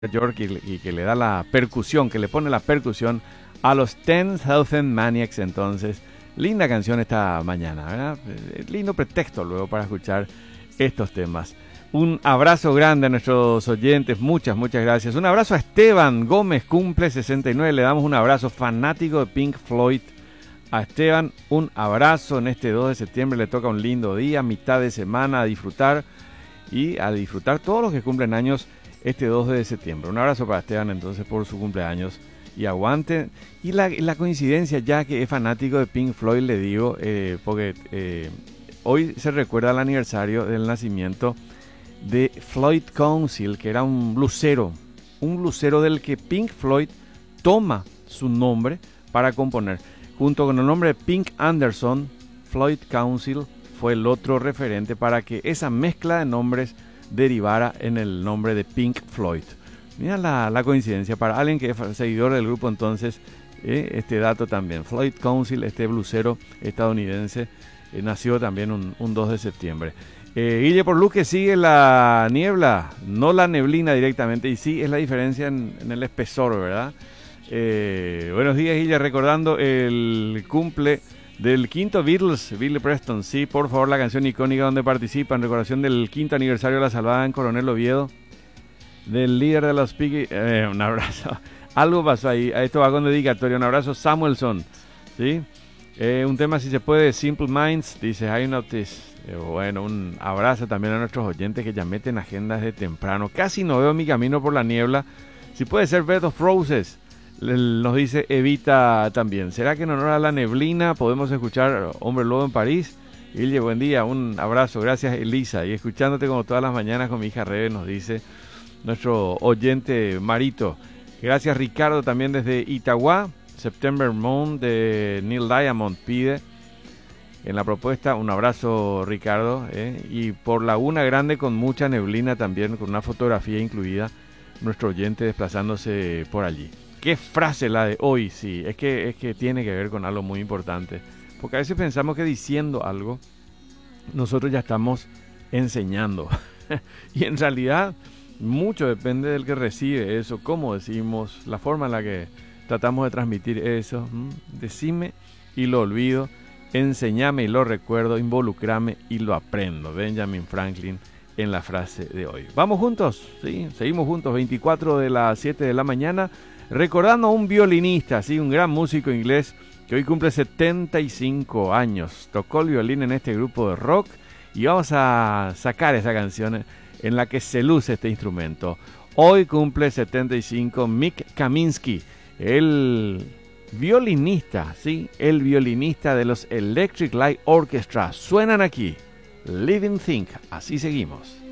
York y que le da la percusión, que le pone la percusión a los 10,000 Maniacs. Entonces, linda canción esta mañana, ¿verdad? Lindo pretexto luego para escuchar estos temas. Un abrazo grande a nuestros oyentes, muchas gracias. Un abrazo a Esteban Gómez, cumple 69, le damos un abrazo, fanático de Pink Floyd. A Esteban, un abrazo en este 2 de septiembre, le toca un lindo día, mitad de semana, a disfrutar todos los que cumplen años este 2 de septiembre. Un abrazo para Esteban entonces por su cumpleaños y aguante. Y la coincidencia, ya que es fanático de Pink Floyd, le digo, porque hoy se recuerda el aniversario del nacimiento de Floyd Council, que era un blusero del que Pink Floyd toma su nombre para componer. Junto con el nombre de Pink Anderson, Floyd Council fue el otro referente para que esa mezcla de nombres derivara en el nombre de Pink Floyd. Mira la coincidencia, para alguien que es seguidor del grupo, entonces, este dato también. Floyd Council, este blusero estadounidense, nació también un 2 de septiembre. Guille Porluque, sigue la niebla, no la neblina directamente, y sí es la diferencia en el espesor, ¿verdad? Buenos días, Guille, recordando el cumple del quinto Beatles, Billy Preston. Sí, por favor, la canción icónica donde participa en recordación del quinto aniversario de la salvada en Coronel Oviedo, del líder de los Piggy. Un abrazo. Algo pasó ahí. Esto va con dedicatoria. Un abrazo, Samuelson. ¿Sí? Un tema, si se puede, Simple Minds, dice I Notice. Bueno, un abrazo también a nuestros oyentes que ya meten agendas de temprano. Casi no veo mi camino por la niebla. Si puede ser Bed of Roses, nos dice Evita también. ¿Será que en honor a la neblina podemos escuchar Hombre Lobo en París? Guille, buen día, un abrazo, gracias Elisa. Y escuchándote como todas las mañanas con mi hija Rebe, nos dice nuestro oyente Marito. Gracias Ricardo también desde Itagua. September Moon de Neil Diamond pide en la propuesta. Un abrazo Ricardo. Y por Laguna Grande con mucha neblina también, con una fotografía incluida, nuestro oyente desplazándose por allí. Qué frase la de hoy, sí, es que tiene que ver con algo muy importante, porque a veces pensamos que diciendo algo nosotros ya estamos enseñando y en realidad mucho depende del que recibe eso, cómo decimos, la forma en la que tratamos de transmitir eso. Decime y lo olvido, enseñame y lo recuerdo, involucrame y lo aprendo. Benjamin Franklin en la frase de hoy. Vamos juntos, ¿sí? Seguimos juntos, 24 de las 7 de la mañana. Recordando a un violinista, ¿sí? Un gran músico inglés que hoy cumple 75 años. Tocó el violín en este grupo de rock y vamos a sacar esa canción en la que se luce este instrumento. Hoy cumple 75 Mick Kaminsky, el violinista, ¿sí? El violinista de los Electric Light Orchestra. Suenan aquí, Living Thing. Así seguimos.